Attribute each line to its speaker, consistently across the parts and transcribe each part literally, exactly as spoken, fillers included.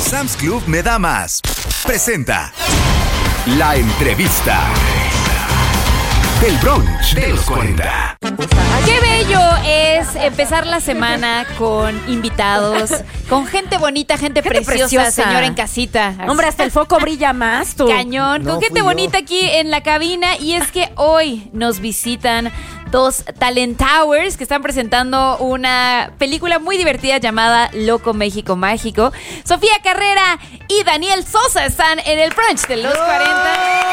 Speaker 1: Sam's Club me da más. Presenta La Entrevista del brunch de los cuarenta.
Speaker 2: Qué bello es empezar la semana con invitados, con gente bonita, gente, gente preciosa, preciosa, señora en casita.
Speaker 3: Hombre, hasta el foco brilla más, tú.
Speaker 2: Cañón, no, con gente bonita aquí en la cabina. Y es que hoy nos visitan dos Talent Towers que están presentando una película muy divertida llamada Loco México Mágico. Sofía Carrera y Daniel Sosa están en el brunch de los cuarenta.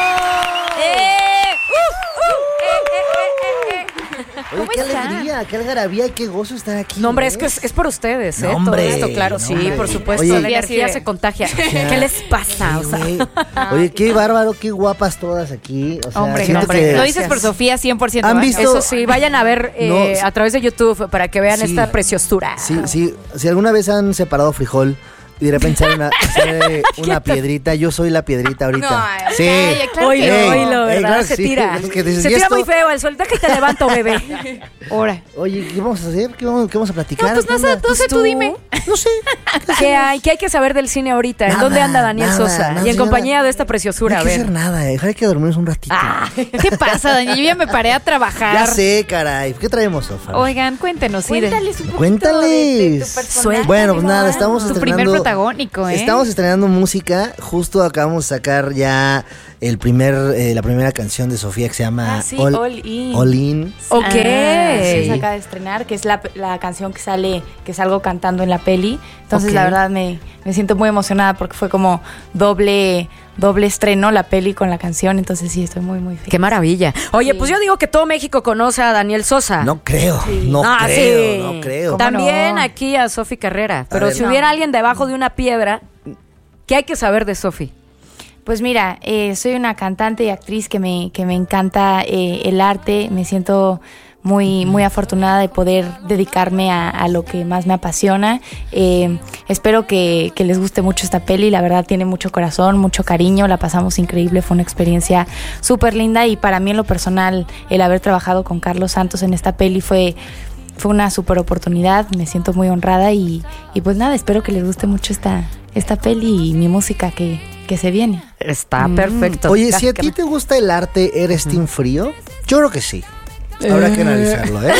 Speaker 2: ¡Eh! ¡Uh! ¡Uh! ¡Eh, eh, eh, eh!
Speaker 4: Oye, qué están? alegría, qué algarabía y qué gozo estar aquí.
Speaker 3: No, hombre, ¿eh? es que es, es por ustedes, ¿eh? No, hombre, todo esto, claro, no, sí, hombre. Por supuesto. Oye, la energía se contagia. Ya. ¿Qué les pasa?
Speaker 4: Sí, o sea, oye, qué bárbaro, qué guapas todas aquí. O sea,
Speaker 2: hombre, no, hombre. Lo dices por Sofía cien por ciento.
Speaker 4: ¿Han visto?
Speaker 3: Eso sí, vayan a ver eh, no, a través de YouTube para que vean sí, esta preciosura.
Speaker 4: Sí, sí. Si alguna vez han separado frijol y de repente sale una, sale una piedrita, yo soy la piedrita ahorita. No,
Speaker 3: sí. Ay, claro oilo,
Speaker 4: ey,
Speaker 3: oilo, ¿verdad? Ey, claro se
Speaker 4: sí.
Speaker 3: tira.
Speaker 4: Es que dices,
Speaker 3: se tira
Speaker 4: esto?
Speaker 3: muy feo el sueldo. Que te levanto, bebé. Ahora.
Speaker 4: Oye, ¿qué vamos a hacer? ¿Qué vamos, qué vamos a platicar?
Speaker 2: No, pues no sé, tú, tú dime.
Speaker 4: No sé.
Speaker 3: ¿Qué hay? ¿Qué hay que saber del cine ahorita?
Speaker 4: Nada,
Speaker 3: ¿En dónde anda Daniel
Speaker 4: nada,
Speaker 3: Sosa?
Speaker 4: Nada,
Speaker 3: y en
Speaker 4: nada,
Speaker 3: compañía de esta preciosura,
Speaker 4: no hay que hacer nada, eh. Hay que dormirnos un ratito.
Speaker 2: Ah, ¿qué pasa, Daniel? Yo ya me paré a trabajar.
Speaker 4: Ya sé, caray. ¿Qué traemos, Sofa?
Speaker 2: Oigan, cuéntenos,
Speaker 3: Cuéntales un poquito
Speaker 4: Cuéntales.
Speaker 3: De, de tu personaje.
Speaker 4: Bueno, pues nada, estamos
Speaker 2: tu
Speaker 4: estrenando...
Speaker 2: primer protagónico, ¿eh?
Speaker 4: Estamos estrenando música. Justo acabamos de sacar ya el primer, eh, la primera canción de Sofía que se llama
Speaker 5: ah, sí,
Speaker 4: All,
Speaker 5: All In.
Speaker 4: All In.
Speaker 3: Ok.
Speaker 5: Ah, sí, se acaba de estrenar, que es la, la canción que sale, que salgo cantando en la peli. Entonces, okay. la verdad, me, me siento muy emocionada porque fue como doble... doble estreno la peli con la canción, entonces sí, estoy muy, muy feliz.
Speaker 3: ¡Qué maravilla! Oye,
Speaker 5: sí.
Speaker 3: pues yo digo que todo México conoce a Daniel Sosa.
Speaker 4: No creo, sí. no
Speaker 3: ah,
Speaker 4: creo,
Speaker 3: sí.
Speaker 4: no creo.
Speaker 3: También
Speaker 2: no?
Speaker 3: aquí a Sofi Carrera, pero
Speaker 4: ver,
Speaker 3: si
Speaker 4: no.
Speaker 3: hubiera alguien debajo de una piedra, ¿qué hay que saber de Sofi?
Speaker 5: Pues mira, eh, soy una cantante y actriz que me, que me encanta eh, el arte, me siento... Muy, muy afortunada de poder dedicarme a, a lo que más me apasiona. Eh, espero que, que les guste mucho esta peli. La verdad tiene mucho corazón, mucho cariño. La pasamos increíble. Fue una experiencia súper linda. Y para mí en lo personal, el haber trabajado con Carlos Santos en esta peli fue, fue una súper oportunidad. Me siento muy honrada. Y, y pues nada, espero que les guste mucho esta, esta peli y mi música que, que se viene.
Speaker 3: Está mm. perfecto.
Speaker 4: Oye, si a ti te gusta el arte, ¿eres team frío? Yo creo que sí. Habrá que analizarlo, ¿eh?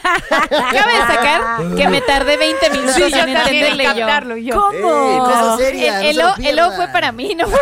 Speaker 2: Cabe destacar que me tardé veinte minutos sí, en entenderle yo.
Speaker 5: yo.
Speaker 3: ¿Cómo?
Speaker 4: Ey, cosa seria,
Speaker 2: el,
Speaker 4: no
Speaker 2: el, el O fue para mí, ¿no?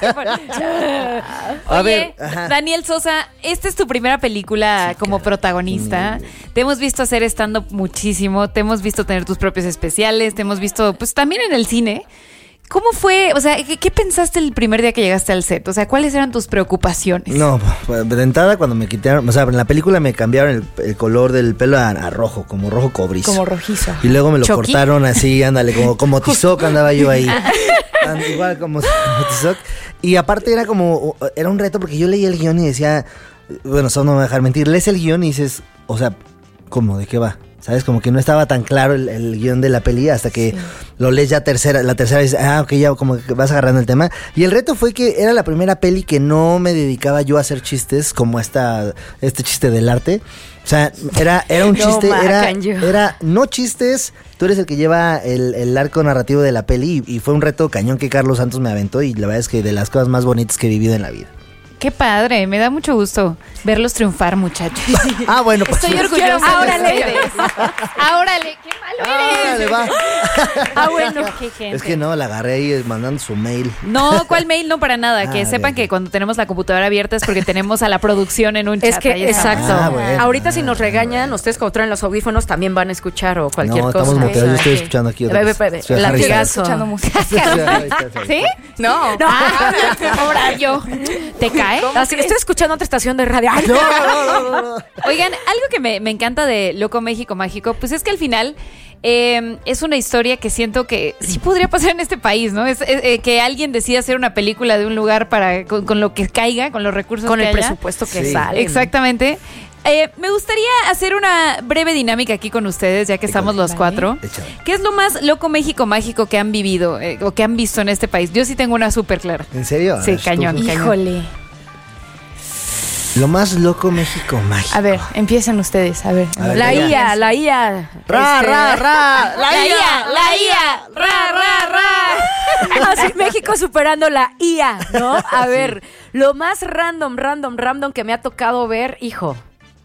Speaker 2: Oye,
Speaker 4: a ver,
Speaker 2: Daniel Sosa, esta es tu primera película sí, como protagonista. Te hemos visto hacer stand-up muchísimo, te hemos visto tener tus propios especiales, te hemos visto pues también en el cine. ¿Cómo fue? O sea, ¿qué, ¿qué pensaste el primer día que llegaste al set? O sea, ¿cuáles eran tus preocupaciones?
Speaker 4: No, de entrada cuando me quitaron, o sea, en la película me cambiaron el, el color del pelo a, a rojo, como rojo cobrizo.
Speaker 5: Como rojizo.
Speaker 4: Y luego me lo
Speaker 2: ¿Chucky?
Speaker 4: cortaron así, ándale, como, como Tizoc andaba yo ahí. And, igual como, como Tizoc. Y aparte era como, era un reto porque yo leía el guión y decía, bueno, eso no me va a dejar mentir, lees el guión y dices, o sea, ¿cómo? ¿De qué va? ¿Sabes? Como que no estaba tan claro el, el guión de la peli hasta que sí. lo lees ya tercera, la tercera vez, ah, ok, ya como que vas agarrando el tema. Y el reto fue que era la primera peli que no me dedicaba yo a hacer chistes como esta, este chiste del arte. O sea, era, era un chiste,
Speaker 3: no,
Speaker 4: era, era no chistes, tú eres el que lleva el, el arco narrativo de la peli y, y fue un reto cañón que Carlos Santos me aventó y la verdad es que de las cosas más bonitas que he vivido en la vida.
Speaker 2: Qué padre, me da mucho gusto verlos triunfar, muchachos.
Speaker 4: Ah, bueno, pues.
Speaker 2: Estoy orgullosa.
Speaker 3: Árale.
Speaker 2: Árale, qué malo eres.
Speaker 4: Árale, va.
Speaker 2: Ah, bueno, qué gente.
Speaker 4: Es que no, la agarré ahí mandando su mail.
Speaker 2: No, ¿cuál mail? No, para nada. Que
Speaker 4: ah,
Speaker 2: sepan
Speaker 4: bien.
Speaker 2: que cuando tenemos la computadora abierta es porque tenemos a la producción en un chat.
Speaker 3: Es que, exacto.
Speaker 4: Ah, bueno.
Speaker 3: Ahorita si nos regañan, ustedes cuando traen los audífonos también van a escuchar o cualquier
Speaker 4: no,
Speaker 3: cosa.
Speaker 4: estamos muteados, yo estoy
Speaker 3: Okay.
Speaker 4: escuchando aquí.
Speaker 3: Bebe, bebe, bebe. Latigazo.
Speaker 5: Escuchando música.
Speaker 2: ¿Sí?
Speaker 5: No.
Speaker 2: No. Ahora yo. ¿Te cae?
Speaker 3: Así, estoy escuchando otra estación de radio. Ay,
Speaker 4: No, no, no, no, no.
Speaker 2: Oigan, algo que me, me encanta de Loco México Mágico, pues es que al final eh, es una historia que siento que sí podría pasar en este país, ¿no? Es, es eh, que alguien decida hacer una película de un lugar para con, con lo que caiga, con los recursos
Speaker 3: con
Speaker 2: que
Speaker 3: el
Speaker 2: haya.
Speaker 3: presupuesto que
Speaker 4: Sí.
Speaker 3: sale.
Speaker 2: Exactamente. Eh, me gustaría hacer una breve dinámica aquí con ustedes, ya que estamos los
Speaker 5: Vale.
Speaker 2: cuatro.
Speaker 4: Échale.
Speaker 2: ¿Qué es lo más Loco México Mágico que han vivido eh, o que han visto en este país? Yo sí tengo una súper clara.
Speaker 4: ¿En serio?
Speaker 2: Sí,
Speaker 4: A ver,
Speaker 2: cañón.
Speaker 4: tú.
Speaker 5: Híjole.
Speaker 4: Lo más loco México mágico.
Speaker 5: A ver, empiecen ustedes, a ver.
Speaker 4: A ver,
Speaker 3: La
Speaker 4: ya.
Speaker 3: I A, la I A.
Speaker 4: Ra,
Speaker 3: Este,
Speaker 4: ra, ra. La
Speaker 2: La
Speaker 4: I A.
Speaker 2: I A, la I A, ra, ra, ra.
Speaker 3: sí, México superando la I A, ¿no? A ver, lo más random, random, random que me ha tocado ver, hijo.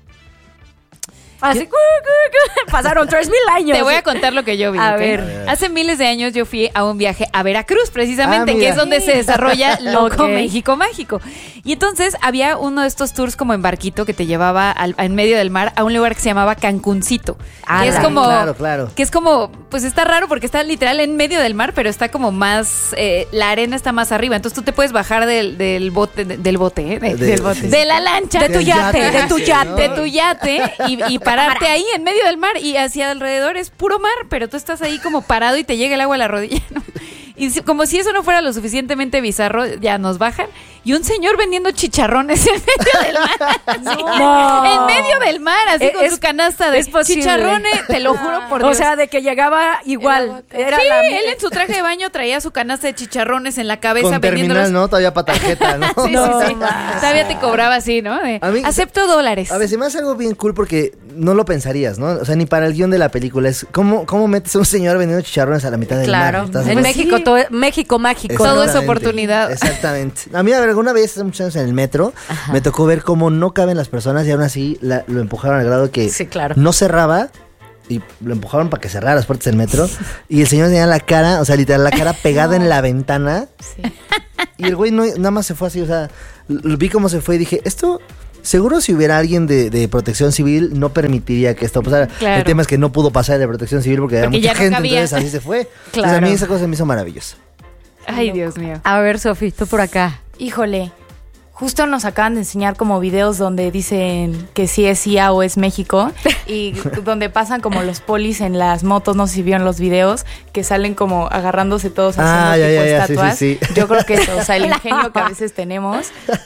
Speaker 3: Así, pasaron tres mil años.
Speaker 2: Te voy a contar lo que yo vi.
Speaker 3: A
Speaker 2: ¿okay?
Speaker 3: ver.
Speaker 2: Hace miles de años yo fui a un viaje a Veracruz, precisamente,
Speaker 4: Ah,
Speaker 2: que es donde se desarrolla Loco
Speaker 3: Ok.
Speaker 2: México Mágico. Y entonces había uno de estos tours como en barquito que te llevaba al, en medio del mar a un lugar que se llamaba Cancuncito.
Speaker 3: Ah,
Speaker 2: que es
Speaker 3: claro,
Speaker 2: como,
Speaker 4: claro, claro.
Speaker 2: que es como, pues está raro porque está literal en medio del mar, pero está como más, eh, la arena está más arriba. Entonces tú te puedes bajar del, del bote, de- del bote, ¿eh? De,
Speaker 4: De-
Speaker 2: del bote. De la lancha.
Speaker 3: De tu yate, de tu yate.
Speaker 2: De tu yate y, y pararte ahí en medio del mar y hacia alrededor es puro mar, pero tú estás ahí como parado y te llega el agua a la rodilla, ¿no? Y si- como si eso no fuera lo suficientemente bizarro, ya nos bajan y un señor vendiendo chicharrones en medio del mar. así,
Speaker 3: No.
Speaker 2: En medio del mar, así
Speaker 3: Es-
Speaker 2: con su canasta de
Speaker 3: es posible.
Speaker 2: chicharrones, te lo juro por Dios.
Speaker 3: O sea, de que llegaba igual. Era
Speaker 2: sí,
Speaker 3: la-
Speaker 2: él en su traje de baño traía su canasta de chicharrones en la cabeza
Speaker 4: Con
Speaker 2: vendiéndolos.
Speaker 4: terminal, ¿no? Todavía para tarjeta, ¿no?
Speaker 2: Sí,
Speaker 3: No,
Speaker 2: sí, sí.
Speaker 3: ma.
Speaker 2: Todavía te cobraba así, ¿no? De,
Speaker 4: A mí-
Speaker 2: acepto dólares.
Speaker 4: A ver, se me hace algo bien cool porque no lo pensarías, ¿no? O sea, ni para el guión de la película es ¿cómo, cómo metes a un señor vendiendo chicharrones a la mitad del mar?
Speaker 3: Claro.
Speaker 4: ¿Estás
Speaker 3: En
Speaker 4: de
Speaker 3: México,
Speaker 2: Sí.
Speaker 3: todo, México mágico.
Speaker 2: Todo es
Speaker 4: Exactamente,
Speaker 2: oportunidad.
Speaker 4: Exactamente. A mí, a ver, alguna vez, hace muchos años en el metro, me tocó ver cómo no caben las personas y aún así la- lo empujaron al grado que
Speaker 3: Sí, claro.
Speaker 4: no cerraba y lo empujaron para que cerrara las puertas del metro y el señor tenía la cara, o sea, literal, la cara pegada en la ventana y el güey no, nada más se fue así, o sea, l- vi cómo se fue y dije, esto... Seguro si hubiera alguien de, de protección civil no permitiría que esto pasara.
Speaker 2: Claro.
Speaker 4: El tema es que no pudo pasar de protección civil porque, había
Speaker 2: Porque
Speaker 4: mucha
Speaker 2: ya no
Speaker 4: gente,
Speaker 2: cabía.
Speaker 4: entonces así se fue. Entonces, a
Speaker 3: Claro.
Speaker 4: mí esa cosa me hizo maravillosa.
Speaker 2: Ay, Dios mío.
Speaker 3: A ver, Sofi, tú por acá.
Speaker 5: Híjole, justo nos acaban de enseñar como videos donde dicen que sí es I A o es México y donde pasan como los polis en las motos, no sé si vieron los videos, que salen como agarrándose todos haciendo
Speaker 4: Ah, ya,
Speaker 5: tipo
Speaker 4: ya, ya, sí,
Speaker 5: estatuas.
Speaker 4: sí, sí.
Speaker 5: Yo creo que eso, o sea, el ingenio que a veces tenemos.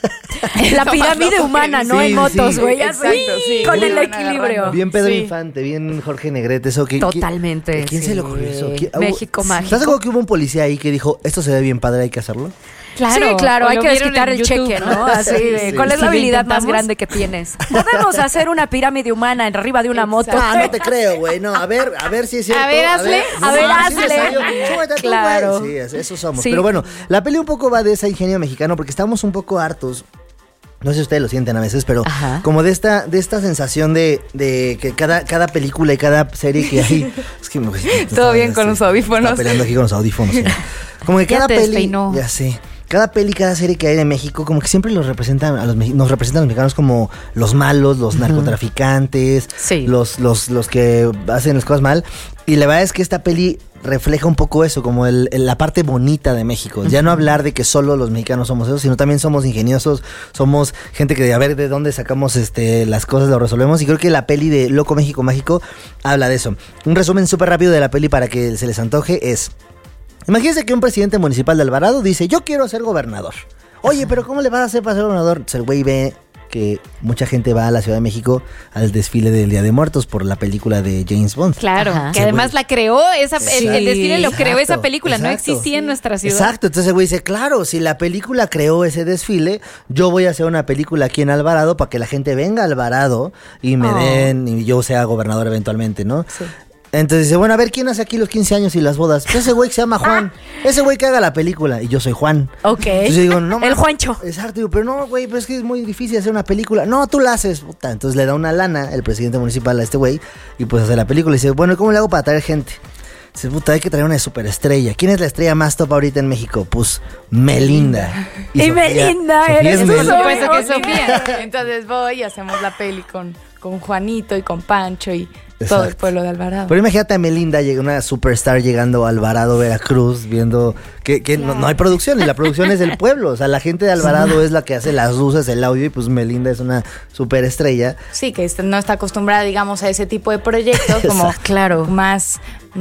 Speaker 3: La pirámide humana, ¿no?
Speaker 4: Sí,
Speaker 3: en motos,
Speaker 4: sí.
Speaker 3: güey. así,
Speaker 5: Exacto, sí.
Speaker 3: con el
Speaker 5: Van
Speaker 3: equilibrio.
Speaker 5: agarrando.
Speaker 4: Bien Pedro
Speaker 5: Sí.
Speaker 4: Infante, bien Jorge Negrete, eso que...
Speaker 3: Totalmente,
Speaker 4: ¿A quién se le
Speaker 3: sí.
Speaker 4: ocurrió eso? ¿Quién-
Speaker 3: México
Speaker 4: hubo-
Speaker 3: mágico.
Speaker 4: ¿Estás de acuerdo que hubo un policía ahí que dijo, esto se ve bien padre, hay que hacerlo?
Speaker 3: Claro, sí, claro,
Speaker 2: o
Speaker 3: hay
Speaker 2: lo
Speaker 3: que
Speaker 2: vieron
Speaker 3: desquitar
Speaker 2: en
Speaker 3: el
Speaker 2: YouTube,
Speaker 3: cheque,
Speaker 2: ¿no?
Speaker 3: ¿no? Así de,
Speaker 4: Sí.
Speaker 3: ¿cuál es
Speaker 2: Si
Speaker 3: la
Speaker 2: lo
Speaker 3: habilidad más
Speaker 2: intentamos.
Speaker 3: grande que tienes? Podemos hacer una pirámide humana arriba de una moto.
Speaker 4: Ah, no te creo, güey, no, a ver, a ver si es cierto.
Speaker 2: A ver, hazle,
Speaker 4: no,
Speaker 3: a ver,
Speaker 4: no, sí,
Speaker 3: hazle.
Speaker 4: en serio, súbete tú,
Speaker 3: Claro.
Speaker 4: güey. Sí, es- eso somos.
Speaker 3: Sí.
Speaker 4: Pero bueno, la peli un poco va de ese ingenio mexicano porque estamos un poco hartos. No sé si ustedes lo sienten a veces, pero
Speaker 3: Ajá.
Speaker 4: como de esta, de esta sensación de, de que cada, cada película y cada serie que hay. Es que me-
Speaker 5: Todo bien con los audífonos.
Speaker 4: Estaba peleando aquí con los audífonos. sí. Como que
Speaker 2: Ya
Speaker 4: cada
Speaker 2: te
Speaker 4: peli.
Speaker 2: despeinó.
Speaker 4: Ya sé. Cada peli, cada serie que hay de México, como que siempre los representan a los, mex- nos representan a los mexicanos como los malos, los narcotraficantes,
Speaker 3: Sí.
Speaker 4: los, los, los que hacen las cosas mal. Y la verdad es que esta peli refleja un poco eso, como el, el- la parte bonita de México. Ya no hablar de que solo los mexicanos somos eso, sino también somos ingeniosos, somos gente que de a ver de dónde sacamos este las cosas, lo resolvemos. Y creo que la peli de Loco México Mágico habla de eso. Un resumen súper rápido de la peli para que se les antoje es... Imagínense que un presidente municipal de Alvarado dice, yo quiero ser gobernador. Oye, pero ¿cómo le vas a hacer para ser gobernador? Entonces el güey ve que mucha gente va a la Ciudad de México al desfile del Día de Muertos por la película de James Bond.
Speaker 2: Claro,
Speaker 3: Ajá.
Speaker 2: que
Speaker 4: Sí,
Speaker 2: además
Speaker 4: güey.
Speaker 2: la creó, esa, el, el
Speaker 3: Sí,
Speaker 2: desfile lo creó
Speaker 4: exacto,
Speaker 2: esa película, no
Speaker 4: exacto.
Speaker 2: existía en nuestra ciudad.
Speaker 4: Exacto, entonces el güey dice, claro, si la película creó ese desfile, yo voy a hacer una película aquí en Alvarado para que la gente venga a Alvarado y me
Speaker 3: Oh.
Speaker 4: den, y yo sea gobernador eventualmente, ¿no? Entonces dice, bueno, a ver, ¿quién hace aquí los quince años y las bodas? Pues ese güey que se llama Juan, ese güey que haga la película, y yo soy Juan.
Speaker 3: Ok.
Speaker 4: Entonces yo digo, no,
Speaker 3: El
Speaker 4: ma-
Speaker 3: Juancho.
Speaker 4: Exacto, digo, pero no, güey, pero es que es muy difícil hacer una película. No, tú la haces, puta. Entonces le da una lana el presidente municipal a este güey y pues hace la película. Y dice, bueno, ¿cómo le hago para traer gente? Dice, puta, hay que traer una superestrella. ¿Quién es la estrella más top ahorita en México? Pues Melinda.
Speaker 3: Y Melinda,
Speaker 4: Sofía
Speaker 3: eres
Speaker 4: es
Speaker 3: tú,
Speaker 4: Mel-
Speaker 2: Por supuesto que
Speaker 3: Ok.
Speaker 2: Sofía.
Speaker 5: Entonces voy y hacemos la peli con, con Juanito y con Pancho y todo el
Speaker 4: Exacto.
Speaker 5: pueblo de Alvarado.
Speaker 4: Pero imagínate a Melinda, llega una superstar llegando a Alvarado, Veracruz, viendo que, que no, no hay producción y la producción es del pueblo. O sea, la gente de Alvarado es la que hace las luces, el audio y pues Melinda es una superestrella.
Speaker 5: Sí, que este- no está acostumbrada, digamos, a ese tipo de proyectos como
Speaker 4: Exacto.
Speaker 3: Claro.
Speaker 5: más,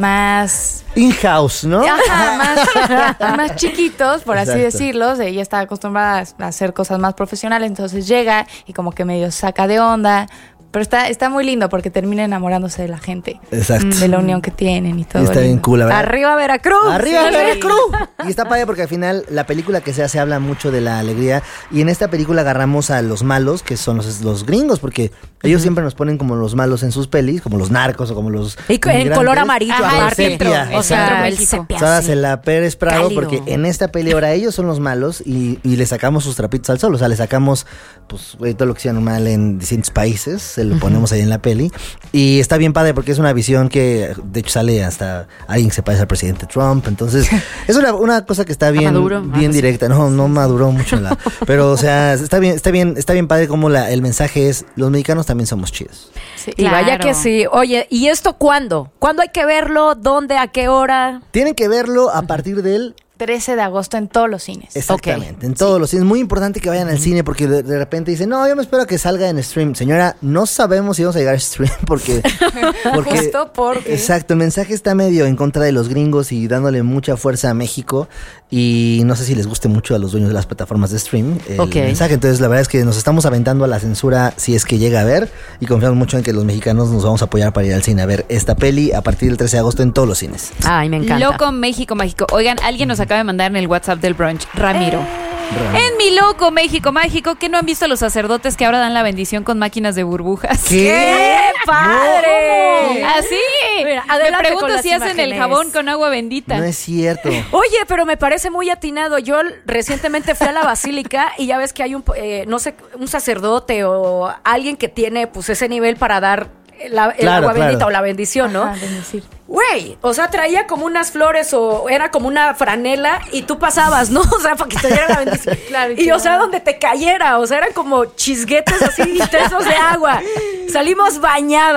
Speaker 5: más,
Speaker 4: In-house, ¿no?
Speaker 5: ajá, más, más chiquitos, por así
Speaker 4: Exacto.
Speaker 5: decirlo. Ella está acostumbrada a hacer cosas más profesionales, entonces llega y como que medio saca de onda, pero está, está muy lindo porque termina enamorándose de la gente.
Speaker 4: Exacto.
Speaker 5: De la unión que tienen y todo.
Speaker 4: Y está bien
Speaker 5: lindo.
Speaker 4: cool, la verdad.
Speaker 3: ¡Arriba Veracruz!
Speaker 4: ¡Arriba
Speaker 3: Sí.
Speaker 4: Veracruz! Y está padre porque al final la película que se hace habla mucho de la alegría. Y en esta película agarramos a los malos, que son los, los gringos, porque ellos uh-huh. siempre nos ponen como los malos en sus pelis, como los narcos o como los
Speaker 3: Y en color amarillo,
Speaker 2: Ajá,
Speaker 3: aparte.
Speaker 2: el centro,
Speaker 3: O sea, el
Speaker 2: México.
Speaker 3: sepia.
Speaker 4: Sara
Speaker 3: sí.
Speaker 4: Cela Pérez Prado,
Speaker 3: Cálido.
Speaker 4: porque en esta peli ahora ellos son los malos y, y le sacamos sus trapitos al sol. O sea, le sacamos pues güey, todo lo que hicieron mal en distintos países, se lo uh-huh. ponemos ahí en la peli. Y está bien padre porque es una visión que, de hecho, sale hasta alguien que se parece al presidente Trump. Entonces, es una, una cosa que está bien,
Speaker 3: Maduro.
Speaker 4: bien
Speaker 3: Ah,
Speaker 4: directa. No, no maduró mucho la. Pero, o sea, está bien, está bien, está bien padre como la, el mensaje es: los mexicanos también somos chidos.
Speaker 5: Sí,
Speaker 3: Y vaya
Speaker 2: Claro.
Speaker 3: que sí. Oye, ¿y esto cuándo? ¿Cuándo hay que verlo? ¿Dónde? ¿A qué hora?
Speaker 4: Tienen que verlo a partir del
Speaker 5: trece de agosto en todos los cines.
Speaker 4: Exactamente, en todos los cines. Es muy importante que vayan al cine porque de, de repente dicen, no, yo me espero a que salga en stream. Señora, no sabemos si vamos a llegar a stream porque... porque
Speaker 5: Justo porque...
Speaker 4: Exacto, el mensaje está medio en contra de los gringos y dándole mucha fuerza a México. Y no sé si les guste mucho a los dueños de las plataformas de stream el
Speaker 3: Ok.
Speaker 4: mensaje. Entonces, la verdad es que nos estamos aventando a la censura si es que llega a ver. Y confiamos mucho en que los mexicanos nos vamos a apoyar para ir al cine a ver esta peli a partir del trece de agosto en todos los cines.
Speaker 3: Ay, me encanta.
Speaker 2: Loco México Mágico. Oigan, alguien nos acaba de mandar en el WhatsApp del brunch, Ramiro.
Speaker 4: Ramiro.
Speaker 2: En mi Loco México Mágico, que no han visto a los sacerdotes que ahora dan la bendición con máquinas de burbujas.
Speaker 3: ¡Qué padre!
Speaker 2: Así.
Speaker 3: Mira,
Speaker 2: Me
Speaker 3: adelante
Speaker 2: pregunto
Speaker 3: con las
Speaker 2: si hacen el
Speaker 3: imágenes.
Speaker 2: jabón con agua bendita.
Speaker 4: No es cierto.
Speaker 3: Oye, pero me parece muy atinado. Yo recientemente fui a la basílica y ya ves que hay un, eh, no sé, un sacerdote o alguien que tiene pues ese nivel para dar la, el
Speaker 4: Claro,
Speaker 3: agua
Speaker 4: claro.
Speaker 3: bendita o la bendición, ¿no?
Speaker 5: Ajá, bendecir.
Speaker 3: Güey, o sea, traía como unas flores o era como una franela y tú pasabas, ¿no? O sea, para que te diera la bendición.
Speaker 5: Claro,
Speaker 3: y,
Speaker 5: claro.
Speaker 3: o sea, donde te cayera, o sea, eran como chisguetes así intensos de agua. Salimos bañadas.